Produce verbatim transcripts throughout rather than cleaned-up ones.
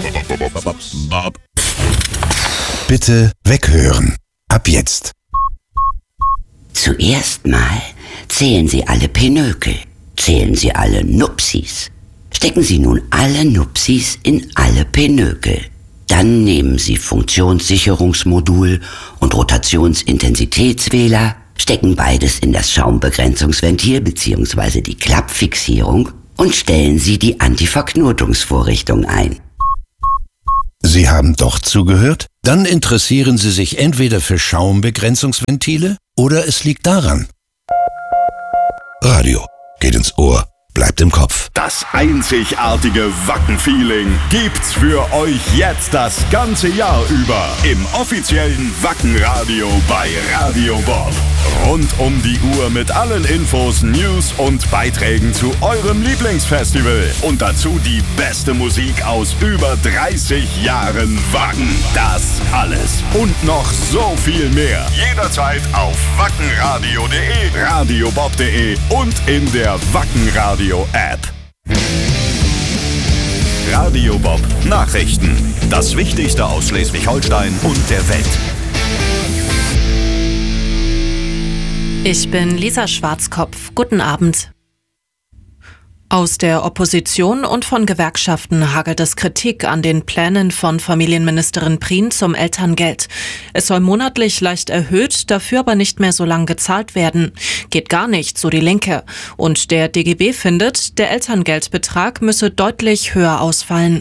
Bitte weghören. Ab jetzt. Zuerst mal zählen Sie alle Pinökel. Zählen Sie alle Nupsis. Stecken Sie nun alle Nupsis in alle Pinökel. Dann nehmen Sie Funktionssicherungsmodul und Rotationsintensitätswähler, stecken beides in das Schaumbegrenzungsventil bzw. die Klappfixierung und stellen Sie die Antiverknotungsvorrichtung ein. Sie haben doch zugehört? Dann interessieren Sie sich entweder für Schaumbegrenzungsventile oder es liegt daran. Radio geht ins Ohr, bleibt im Kopf. Das einzigartige Wacken-Feeling gibt's für euch jetzt das ganze Jahr über im offiziellen Wacken-Radio bei Radio Bob. Rund um die Uhr mit allen Infos, News und Beiträgen zu eurem Lieblingsfestival. Und dazu die beste Musik aus über dreißig Jahren Wacken. Das alles und noch so viel mehr. Jederzeit auf wackenradio punkt de, radiobob punkt de und in der Wackenradio-App. Radio Bob Nachrichten. Das Wichtigste aus Schleswig-Holstein und der Welt. Ich bin Lisa Schwarzkopf. Guten Abend. Aus der Opposition und von Gewerkschaften hagelt es Kritik an den Plänen von Familienministerin Prien zum Elterngeld. Es soll monatlich leicht erhöht, dafür aber nicht mehr so lang gezahlt werden. Geht gar nicht, so die Linke. Und der D G B findet, der Elterngeldbetrag müsse deutlich höher ausfallen.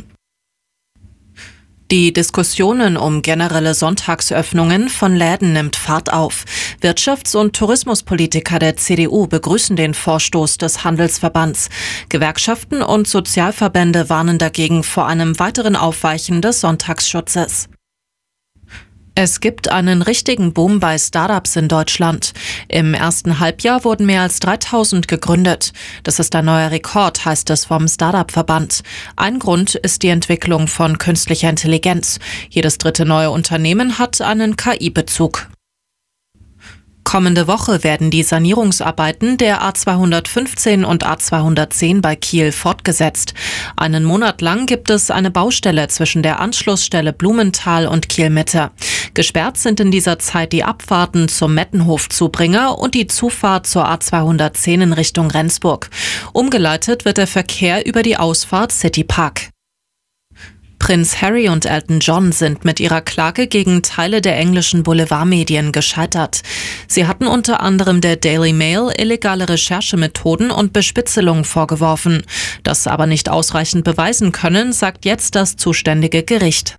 Die Diskussionen um generelle Sonntagsöffnungen von Läden nimmt Fahrt auf. Wirtschafts- und Tourismuspolitiker der C D U begrüßen den Vorstoß des Handelsverbands. Gewerkschaften und Sozialverbände warnen dagegen vor einem weiteren Aufweichen des Sonntagsschutzes. Es gibt einen richtigen Boom bei Startups in Deutschland. Im ersten Halbjahr wurden mehr als dreitausend gegründet. Das ist ein neuer Rekord, heißt es vom Startup-Verband. Ein Grund ist die Entwicklung von künstlicher Intelligenz. Jedes dritte neue Unternehmen hat einen K I-Bezug. Kommende Woche werden die Sanierungsarbeiten der A zweihundertfünfzehn und A zweihundertzehn bei Kiel fortgesetzt. Einen Monat lang gibt es eine Baustelle zwischen der Anschlussstelle Blumenthal und Kiel-Mitte. Gesperrt sind in dieser Zeit die Abfahrten zum Mettenhof-Zubringer und die Zufahrt zur A zweihundertzehn in Richtung Rendsburg. Umgeleitet wird der Verkehr über die Ausfahrt City Park. Prinz Harry und Elton John sind mit ihrer Klage gegen Teile der englischen Boulevardmedien gescheitert. Sie hatten unter anderem der Daily Mail illegale Recherchemethoden und Bespitzelung vorgeworfen. Das aber nicht ausreichend beweisen können, sagt jetzt das zuständige Gericht.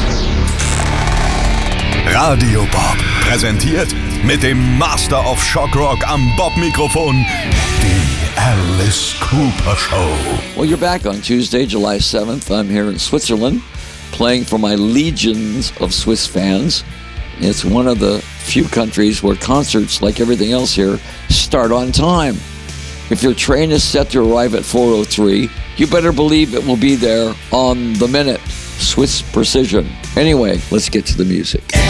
Radio Bob präsentiert mit dem Master of Shock Rock am Bob-Mikrofon die Alice Cooper Show. Well, you're back on Tuesday, July seventh. I'm here in Switzerland playing for my legions of Swiss fans. It's one of the few countries where concerts, like everything else here, start on time. If your train is set to arrive at four oh three, you better believe it will be there on the minute. Swiss precision. Anyway, let's get to the music.